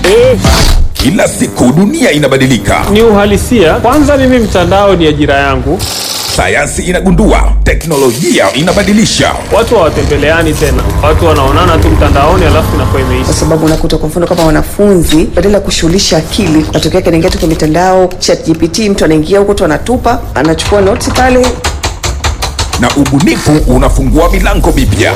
Kila siku dunia inabadilika. Ni uhalisia. Kwanza mimi mtandao ni ajira yangu. Sayansi inagundua, teknolojia inabadilisha. Watu hawatembeleani tena. Watu wanaonana tu mtandaoni alafu inakuwa imeisha. Kwa sababu unakuta kwa mfano kama wanafunzi badala ya kushughulisha akili, matokeo yake anaingia tu kwa mitandao, ChatGPT, mtu anaingia huko tu anatupa, anachukua notes pale. Na ubunifu unafungua milango mipya.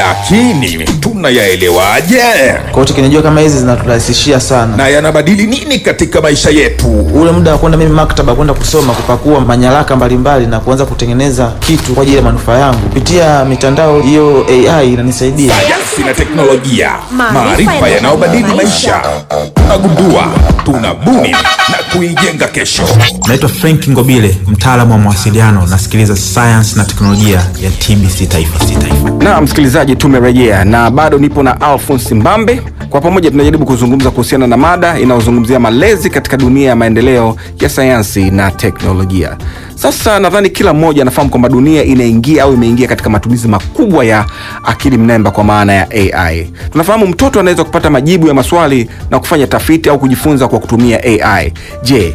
Lakini tunayaelewaje? Kwa hiyo teknolojia kama hizi zinaturahisishia sana. Na yanabadili nini katika maisha yetu? Ule muda wa kwenda mimi maktaba kwenda kusoma, kupakua manyaraka mbalimbali na kuanza kutengeneza kitu kwa ajili ya manufaa yangu kupitia mitandao hiyo, AI inanisaidia. Sayansi na teknolojia, maarifa yanayobadili maisha. Tunagundua, tunabuni na kuijenga kesho. Naitwa Frank Ngobile, mtaalamu wa mawasiliano. Nasikiliza Sayansi na Teknolojia ya TBC Taifa. Na msikilizaji, tumerejea na bado nipo na Alphonse Mbambe. Kwa pamoja tunajaribu kuzungumza kuhusiana na mada inayozungumzia malezi katika dunia ya maendeleo ya sayansi na teknolojia. Sasa nadhani kila mmoja anafahamu kwamba dunia inaingia au imeingia katika matumizi makubwa ya akili mnemba kwa maana ya AI. Tunafahamu mtoto anaweza kupata majibu ya maswali na kufanya tafiti au kujifunza kwa kutumia AI. Je,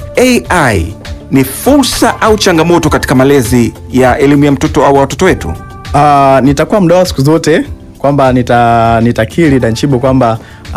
AI ni fursa au changamoto katika malezi ya elimu ya mtoto au watoto wetu? Nitakuwa mdau siku zote kwamba nitakiri na nchibu kwamba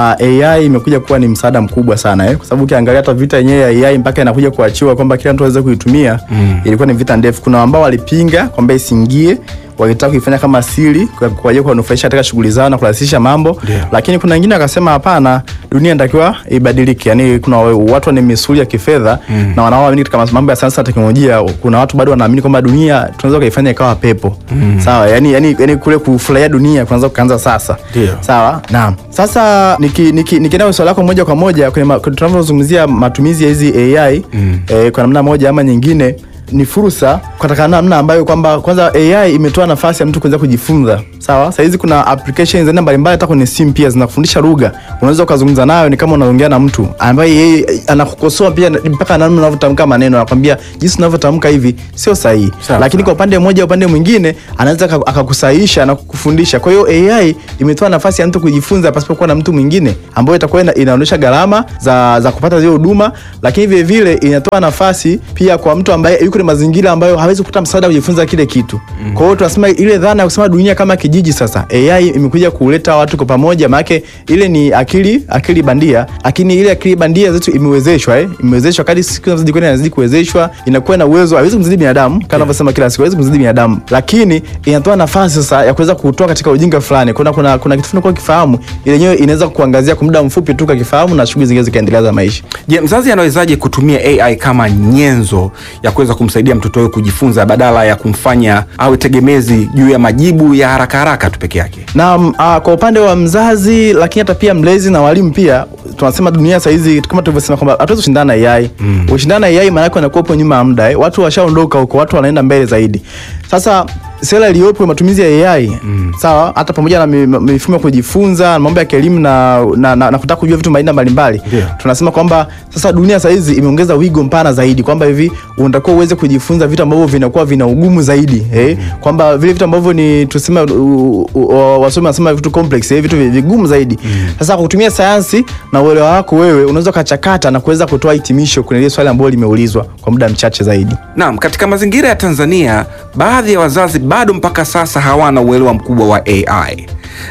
AI imekuja kuwa ni msaada mkubwa sana kwa sababu ukiangalia hata vita yenyewe ya AI mpaka inakuja kuachiwa kwamba kila mtu aweze kuitumia, ilikuwa ni vita ndefu. Kuna ambao walipinga kwamba isiingie, walitaka kuifanya kama siri kwa ajili ya kunufaisha katika shughuli zao na kurahisisha mambo. Lakini kuna wengine wakasema hapana, dunia inatakiwa ibadilike. Yani kuna watu wana misuli ya kifedha na wanaoamini katika mambo ya sayansi na teknolojia. Kuna watu bado wanaamini kwamba dunia tunaweza kuifanya ikawa pepo. Sawa, yani kule kufurahia dunia kuanza kuanza sasa. Sawa? Naam. Sasa nikienda swali lako moja kwa moja kwenye tunapozungumzia matumizi ya hizi AI kwa namna moja ama nyingine, ni fursa kwa namna ambayo kwamba kwanza AI imetoa nafasi ya mtu kuweza kujifunza. Sawa? Sasa hizi kuna applications mbalimbali hata kwenye simu pia zinakufundisha lugha. Unaweza kuzungumza nayo ni kama unaongea na mtu ambaye yeye anakukosoa pia mpaka namna unavyotamka maneno, anakuambia jinsi unavyotamka hivi sio sahihi. Lakini kwa upande mmoja, upande mwingine anaweza akakusahihisha na kukufundisha. Kwa hiyo AI imetoa nafasi ya mtu kujifunza pasipokuwa na mtu mwingine, ambayo itakuwa inaonyesha gharama za kupata hizo huduma, lakini vile vile inatoa nafasi pia kwa mtu ambaye yuko kwenye mazingira ambayo hawezi kupata msaada kujifunza kile kitu. Kwa hiyo tunasema ile dhana ya kusema dunia kama kijiji, sasa AI imekuja kuleta watu kwa pamoja, maana ile ni akili bandia, lakini ile akili bandia zetu imewezeshwa kadri siku zinazozidi kwenda inazidi kuwezeshwa, inakuwa na uwezo, haiwezi kumzidi binadamu kama wanavyosema kila siku, haiwezi kumzidi binadamu, lakini inatoa nafasi sasa ya kuweza kutoa katika ujinga fulani. Kuna kitu fulani kwa kifahamu ile yenyewe inaweza kuangazia kwa muda mfupi tu kwa kifahamu na shughuli zingine zikaendelea za maisha. Je, mzazi anawezaje kutumia AI kama nyenzo ya kuweza kumsaidia mtoto wake kujifunza badala ya kumfanya awe tegemezi juu ya majibu ya haraka tu peke yake? Na kwa upande wa mzazi, lakini hata pia mlezi na walimu pia, tunasema dunia sasa hizi kama tulivyosema kwamba hatuwezi kushindana na AI. Ushindana na AI maana yake unakuwa hapo nyuma ya muda. Watu washaondoka huko, watu wanaenda mbele zaidi. Sasa sera iliyopo matumizi ya AI, sawa, hata pamoja na mifumo ya kujifunza, mambo ya elimu na kutaka kujua vitu mbalimbali. Tunasema kwamba sasa dunia sasa hizi imeongeza wigo mpana zaidi, kwamba hivi unatakiwa uweze kujifunza vitu ambavyo vinakuwa vina ugumu zaidi, kwamba vile vitu ambavyo ni tuseme wasomi wanasema vitu complex, vitu vigumu zaidi. Sasa kwa kutumia sayansi na uelewa wako wewe unaweza kuchakata na kuweza kutoa hitimisho kwenye ile swali ambalo limeulizwa kwa muda mchache zaidi. Naam, katika mazingira ya Tanzania, baadhi ya wazazi bado mpaka sasa hawana uelewa mkubwa wa AI.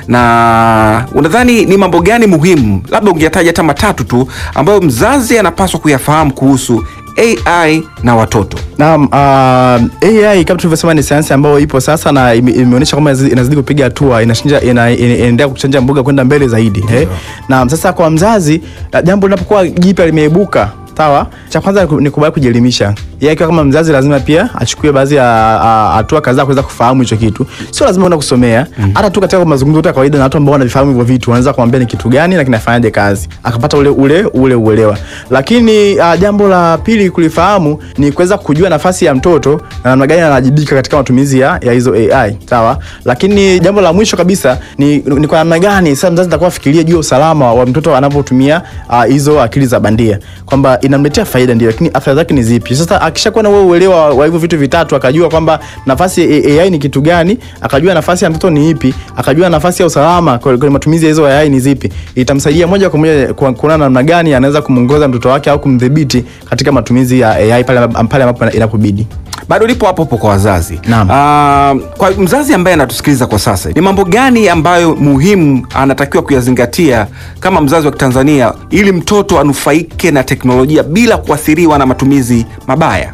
Na unadhani ni mambo gani muhimu, labda ungetaja hata matatu tu, ambayo mzazi anapaswa kuyafahamu kuhusu AI na watoto? Naam, AI kama tulivyosema ni sayansi ambayo ipo sasa na imeonyesha kama inazidi kupiga hatua, inaendelea kuchanja mbuga kwenda mbele zaidi. Na sasa kwa mzazi, jambo linapokuwa jipya limeibuka, sawa, cha kwanza ni kubali kujielimisha. Yeye kama mzazi lazima pia achukue baadhi ya hatua kadhaa kuweza kufahamu hicho kitu. Sio lazima uende kusomea, hata tu katika mazungumzo ya kawaida na watu ambao wanavifahamu hivyo vitu, wanaweza kumwambia ni kitu gani na kinafanyaje kazi, akapata ule uelewa. Lakini jambo la pili kulifahamu ni kuweza kujua nafasi ya mtoto na namna gani anawajibika katika matumizi ya hizo AI, sawa. Lakini jambo la mwisho kabisa ni kwa namna gani sasa mzazi atakuwa afikiria juu usalama wa mtoto anapotumia hizo akili za bandia, kwamba inamletea faida ndio, lakini athari zake ni zipi? Sasa akishakuwa na wewe uelewa wa hivyo vitu vitatu, akajua kwamba nafasi ya AI ni kitu gani, akajua nafasi ya mtoto ni ipi, akajua nafasi ya usalama kwa matumizi ya hizo AI ni zipi, itamsaidia moja kwa moja kuona namna gani anaweza kumongoza mtoto wake au kumdhibiti katika matumizi ya AI pale ambapo inapobidi. Bado lipo hapo kwa wazazi. Kwa mzazi ambaye anatusikiliza kwa sasa, ni mambo gani ambayo muhimu anatakiwa kuyazingatia kama mzazi wa Tanzania ili mtoto anufaike na teknolojia bila kuathiriwa na matumizi mabaya?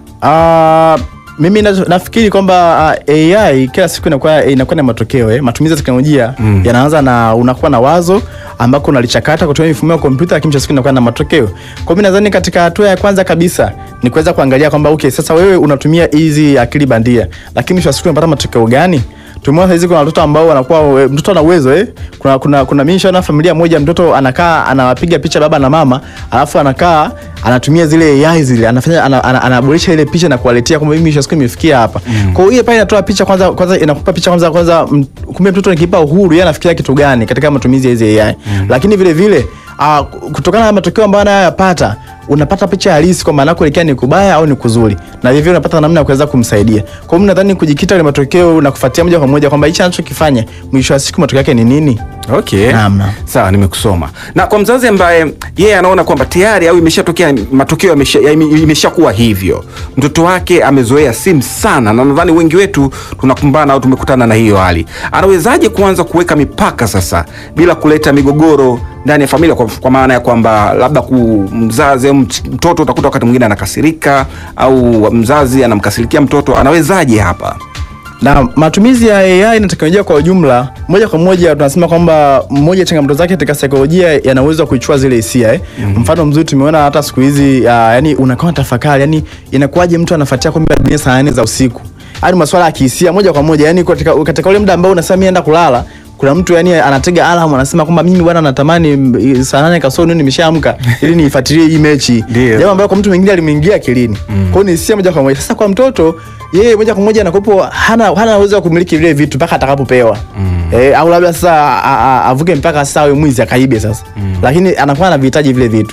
Mimi nafikiri kwamba AI kila siku inakuwa na matokeo. Matumizi ya teknolojia yanaanza na unakuwa na wazo ambako unalichakata kutumia mifumo ya kompyuta, lakini mwisho siku inakuwa na matokeo. Kwa mimi nadhani katika hatua ya kwanza kabisa ni kuweza kuangalia kwamba okay, sasa wewe unatumia hizi akili bandia, lakini mwisho siku unapata matokeo gani? Tumeona hizi kuna watoto ambao wanakuwa mtoto ana uwezo kuna mimi nishaona familia moja, mtoto anakaa anawapiga picha baba na mama, alafu anakaa anatumia zile AI zile, anafanya anaboresha ile picha na kuwaletea kwamba mimi siku nimefikia hapa. Kwa hiyo pale inatoa picha kwanza inakupa picha kwanza kumbe mtoto nikipa uhuru yeye anafikiria kitu gani katika matumizi ya hizi AI. Lakini vile vile kutokana na matokeo ambayo anayapata unapata picha halisi kwamba anakoelekea ni kubaya au ni kuzuri, na hivyo unapata namna ya kuweza kumsaidia. Kwa hiyo nadhani kujikita ile matokeo na kufuatia moja kwa moja kwamba hichi anachokifanya mwisho wa siku matokeo yake ni nini. Okay. Sawa, nimekusoma. Na kwa mzazi ambaye yeye anaona kwamba tayari au imeshatokea matokeo imeshakuwa hivyo, mtoto wake amezoea simu sana, na nadhani wengi wetu tunakumbana au tumekutana na hiyo hali, anawezaje kuanza kuweka mipaka sasa bila kuleta migogoro ndani ya familia, kwa maana ya kwamba labda mzazi au mtoto utakuta wakati mwingine anakasirika au mzazi anamkasirikia mtoto, anawezaje hapa? Na matumizi ya AI na teknolojia kwa ujumla, moja kwa moja tunasema kwamba mmoja changamoto zake katika saikolojia yanaweza kuichua zile hisia. Mfano mzuri tumeona hata siku hizi yani unakaa tafakari, yani inakuwaje mtu anafuatia kwamba dunia saa 4 za usiku. Hadi masuala ya kihisia moja kwa moja, yani katika ule muda ambao unasema mimi naenda kulala, kuna mtu yani anatega alarm anasema kwamba mimi bwana natamani saa 8 kasoro nimeshaamka ili nifuatilie hii mechi. Jambo ambalo kwa mtu mwingine alimuingia akilini. Kwa hiyo ni hisia moja kwa moja. Sasa kwa mtoto yeye moja kwa moja anakopo hana uwezo wa kumiliki vile vitu mpaka atakapopewa. Au labda sasa avuke mpaka sasa awe mwizi akaibe sasa. Lakini anakuwa anavihitaji vile vitu.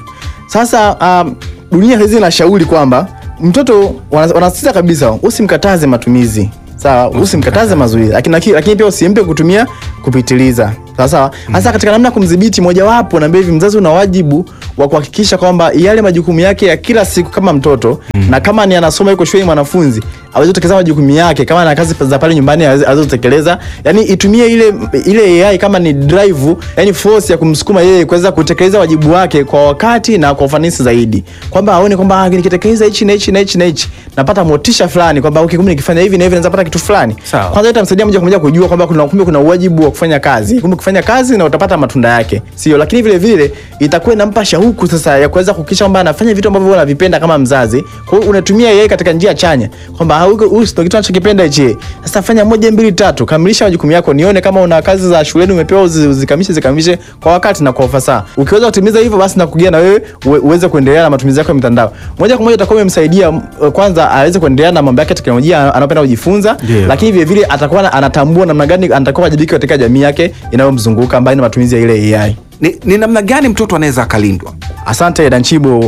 Sasa dunia hizi inashauri kwamba mtoto wanasisitiza kabisa usimkataze matumizi. Sawa, usimkataze mazuri, lakini pia usimpe kutumia kupitiliza. Sawa. Hasa katika namna kumdhibiti, mojawapo na hivi mzazi una wajibu wa kuhakikisha kwamba yale majukumu yake ya kila siku kama mtoto na kama ni anasoma yuko shule mwanafunzi aweze kutekeleza majukumu yake, kama ana kazi za pale nyumbani aweze kutekeleza. Yani itumie ile AI kama ni drive, yani force ya kumsukuma yeye kuweza kutekeleza wajibu wake kwa wakati na kwa ufanisi zaidi. Kwamba aone kwamba nikitekeleza hichi na hichi na hichi na hichi napata motisha fulani, kwamba okay, kumbe nikifanya hivi na hivi naweza kupata kitu fulani. Kwanza itamsaidia moja kwa moja kujua kwamba kuna wajibu wa kufanya kazi. Kumbe kufanya kazi na utapata matunda yake. Sio, lakini vile vile itakuwa inampa shauku sasa ya kuweza kuhakikisha kwamba anafanya vitu ambavyo anavipenda kama mzazi. Kwa hiyo unatumia yeye katika njia chanya kwamba huyu kitu anachokipenda hichi. Sasa fanya 1 2 3, kamilisha majukumu yako, nione kama una kazi za shuleni umepewa uzikamilishe kwa wakati na kwa ufasaha. Ukiweza kutimiza hivyo basi nakugia na wewe uweze kuendelea na matumizi yako ya mitandao. Moja kwa moja utakuwa umemsaidia kwanza aweze kuendelea na mambo yake ya teknolojia anapenda kujifunza, lakini vile vile atakuwa anatambua namna gani anatakiwa wajibika katika jamii yake inayomzunguka ambayo ni matumizi ya ile AI. Ni namna gani mtoto anaweza akalindwa? Asante Danchibo.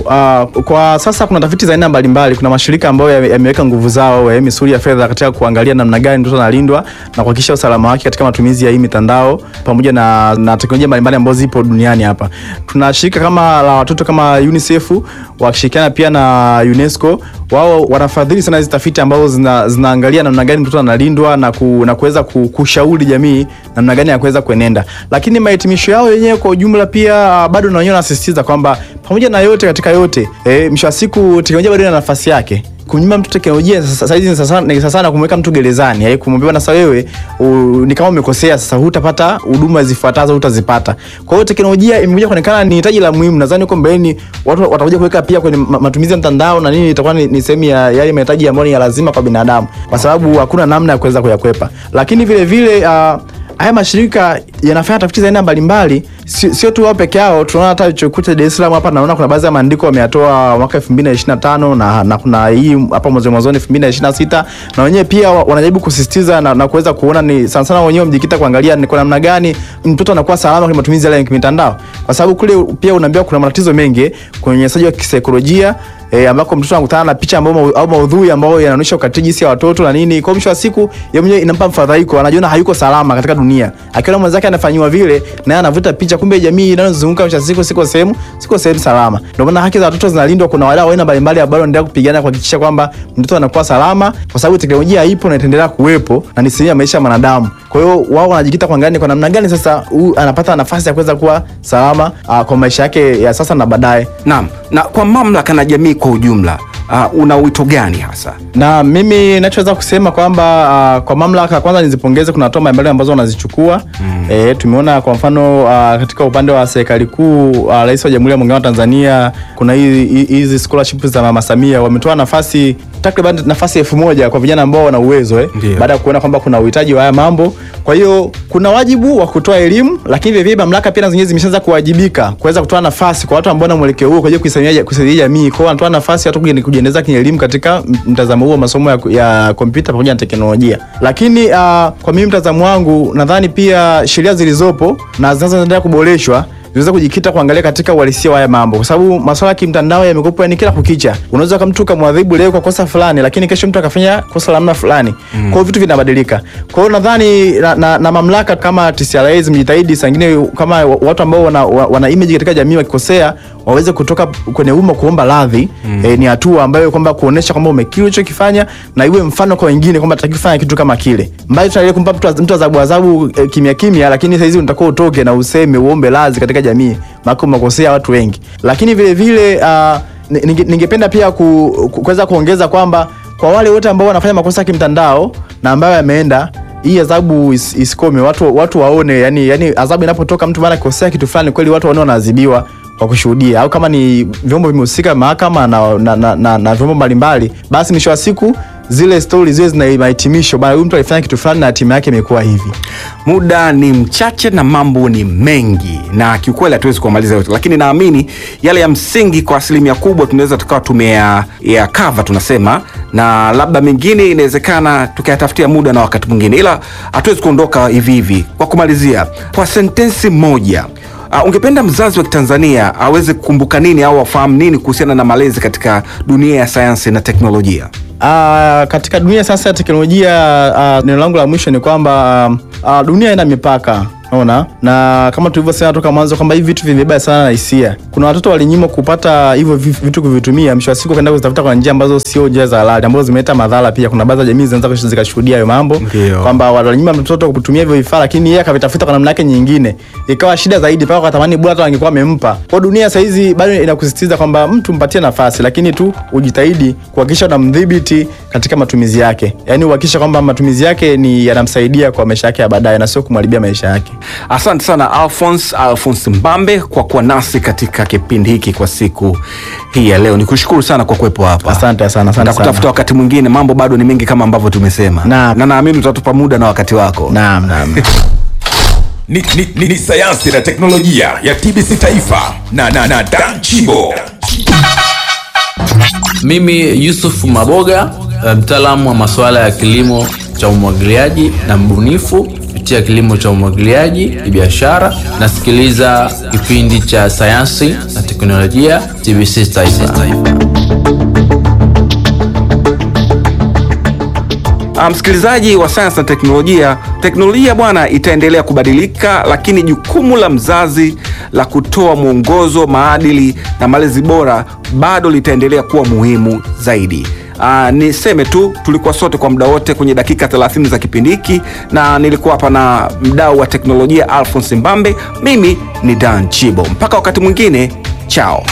Kwa sasa kuna tafiti za aina mbalimbali. Kuna mashirika ambayo yameweka nguvu zao ya misuli ya fedha katika kuangalia namna gani mtoto analindwa na kuhakikisha usalama wake katika matumizi ya hii mitandao pamoja na teknolojia mbalimbali ambazo zipo duniani hapa. Tuna shirika kama la watoto kama UNICEF wakishirikiana pia na UNESCO. Wao wanafadhili sana hizo tafiti ambazo zinaangalia namna gani mtoto analindwa na kuweza kushauri jamii namna gani ya kuweza kuenenda. Lakini mahitimisho yao yenyewe kwa ujumla pia bado na wenyewe wanasisitiza kwamba pamoja na yote katika yote mwisho wa siku teknolojia bado ina nafasi yake. Kunyima mtu teknolojia sasa hizi ni sasa na kumweka mtu gerezani, kumwambia na sasa wewe ni kama umekosea, sasa hutapata huduma zifuatazo utazipata. Kwa hiyo teknolojia imekuja kuonekana ni hitaji la muhimu. Nadhani kwa mbeleni watu watakuja kuweka pia kwenye matumizi ya mtandao na nini itakuwa ni sehemu ya yale mahitaji ambayo ni ya lazima kwa binadamu, kwa sababu hakuna namna ya kuweza kuyakwepa. Lakini vile vile haya mashirika yanafanya tafiti za aina mbalimbali, sio tu wao peke yao. Tunaona hata chukuta Dar es Salaam hapa, naona kuna baadhi ya maandiko wameyatoa mwaka 2025 na kuna hii hapa mwanzoni 2026, na wenyewe pia wanajaribu kusisitiza na kuweza kuona ni sana wenyewe mjikita kuangalia ni kwa namna gani mtoto anakuwa salama kwa matumizi ya mitandao, kwa sababu kule pia unaambiwa kuna matatizo mengi kwenye unyanyasaji wa kisaikolojia ambako mtoto anakutana na picha au maudhui ambayo yanaonyesha ukatili jinsi ya watoto na nini. Kwa mwisho wa siku yeye mwenyewe inampa mfadhaiko, anajiona hayuko salama katika dunia. Akiona mwenzake anafanywa vile na yeye anavuta picha, kumbe jamii inayozunguka mwisho wa siku siko sehemu salama. Ndio maana haki za watoto zinalindwa. Kuna wadau aina mbalimbali ambao wanaendelea kupigana kuhakikisha kwamba mtoto anakuwa salama, kwa sababu teknolojia ipo na itaendelea kuwepo na ni sehemu ya maisha ya mwanadamu. Kwa hiyo wao wanajikita kwa namna gani sasa anapata nafasi ya kuweza kuwa salama kwa maisha yake ya sasa na baadaye. Naam. Na kwa mamlaka na jamii kwa ujumla, una wito gani hasa? Na mimi ninachoweza kusema kwamba kwa mamlaka kwanza nizipongeze, kuna hatua mbalimbali ambazo wanazichukua. Tumeona kwa mfano katika upande wa serikali kuu, Rais wa Jamhuri ya Muungano wa Tanzania, kuna hizi scholarship za Mama Samia, wametoa nafasi takriban nafasi 1000 kwa vijana ambao wana uwezo baada ya kuona kwamba kuna uhitaji wa haya mambo. Kwa hiyo kuna wajibu wa kutoa elimu, lakini vile vile mamlaka pia zenyewe zimeshaanza kuwajibika kuweza kutoa nafasi kwa watu ambao wana mwelekeo huo, kwa hiyo kusaidia jamii. Kwa hiyo wanatoa nafasi watu kujiendeleza kielimu katika mtazamo huo, masomo ya kompyuta pamoja na teknolojia. Lakini kwa mimi mtazamo wangu, nadhani pia sheria zilizopo na zinazoendelea kuboreshwa ziweza kujikita kuangalia katika uhalisia wa haya mambo, kwa sababu masuala ya kimtandao yamekuwa ni kila kukicha. Unaweza kama mtu kumwadhibu leo kwa kosa fulani, lakini kesho mtu akafanya kosa la namna fulani. Kwa hiyo vitu vinabadilika. Kwa hiyo nadhani na mamlaka kama TCRA zimejitahidi sangine, kama watu ambao wana image katika jamii wakikosea waweze kutoka kwenye umma kuomba radhi. Ni hatua ambayo kwamba kuonesha kwamba umekiri ulichokifanya na iwe mfano kwa wengine kwamba tutakifanya kitu kama kile. Mbali tunaendelea kumpa mtu adhabu kimya, lakini sasa hizi unatakiwa utoke na useme uombe radhi katika jamii, maana umekosea watu wengi. Lakini vile vile ningependa pia kuweza kuongeza kwamba kwa wale wote ambao wanafanya makosa kimtandao na ambao yameenda, hii adhabu isikome, watu waone, yani adhabu inapotoka mtu bana kosea kitu fulani, kweli watu waone wanaadhibiwa kwa kushuhudia, au kama ni vyombo vimehusika, mahakama na vyombo mbalimbali, basi mwisho wa siku zile stories zile zina mahitimisho, bana huyu mtu alifanya kitu fulani na timu yake imekuwa hivi. Muda ni mchache na mambo ni mengi, na kiukweli hatuwezi kumaliza yote, lakini naamini yale ya msingi kwa asilimia kubwa tunaweza tukawa ya cover tunasema, na labda mengine inawezekana tukayatafutia muda na wakati mwingine, ila hatuwezi kuondoka hivi. Kwa kumalizia, kwa sentensi moja, ungependa mzazi wa Tanzania aweze kukumbuka nini au afahamu nini kuhusiana na malezi katika dunia ya sayansi na teknolojia? Katika dunia sasa ya teknolojia, neno langu la mwisho ni kwamba dunia ina mipaka. Unaona, na kama tulivyosema toka mwanzo kwamba hivi vitu vimebeba sana na hisia. Kuna watoto walinyimwa kupata hivyo vitu kuvitumia, mwisho wa siku kaenda kuzitafuta kwa njia ambazo sio njia za halali, ambazo zimeleta madhara pia. Kuna baadhi ya jamii zinaweza zikashuhudia hayo mambo, kwamba walinyima mtoto kutumia hivyo vifaa, lakini yeye akavitafuta kwa namna yake nyingine, ikawa shida zaidi, mpaka kwa tamani bora hata angekuwa amempa. Kwa dunia sasa hizi bado inakusisitiza kwamba mtu mpatie nafasi, lakini tu ujitahidi kuhakikisha unamdhibiti katika matumizi yake, yani uhakikisha kwamba matumizi yake ni yanamsaidia kwa maisha yake ya baadaye na sio kumharibia maisha yake. Asante sana Alphonse Mbambe kwa kuwa nasi katika kipindi hiki kwa siku hii ya leo. Nikushukuru sana kwa kuwepo hapa. Asante sana. Nakutafuta wakati mwingine, mambo bado ni mengi kama ambavyo tumesema. Na naamini utatupa muda na wakati wako. Naam. Ni sayansi na teknolojia ya TBC Taifa na Dan Chibo. Mimi Yusuf Maboga, mtaalamu wa masuala ya kilimo cha umwagiliaji na mbunifu kupitia kilimo cha umwagiliaji ni biashara. Nasikiliza kipindi cha sayansi na teknolojia TBC Taifa. Msikilizaji wa sayansi na teknolojia bwana itaendelea kubadilika, lakini jukumu la mzazi la kutoa mwongozo, maadili na malezi bora bado litaendelea kuwa muhimu zaidi. Niseme tu tulikuwa sote kwa muda wote kwenye dakika 30 za kipindi hiki, na nilikuwa hapa na mdau wa teknolojia Alphonse Mbambe. Mimi ni Dan Chibo. Mpaka wakati mwingine, chao.